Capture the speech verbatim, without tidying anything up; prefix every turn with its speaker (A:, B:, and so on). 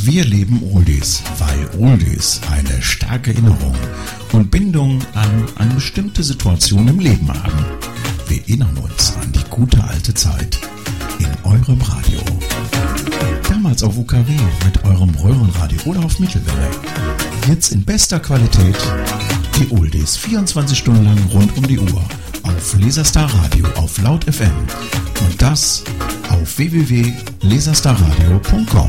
A: Wir lieben Oldies, weil Oldies eine starke Erinnerung und Bindung an eine bestimmte Situation im Leben haben. Wir erinnern uns an die gute alte Zeit in eurem Radio. Damals auf U K W mit eurem Röhrenradio oder auf Mittelwelle. Jetzt in bester Qualität die Oldies vierundzwanzig Stunden lang rund um die Uhr auf Laserstar Radio auf Laut F M und das auf w w w punkt laserstarradio punkt com.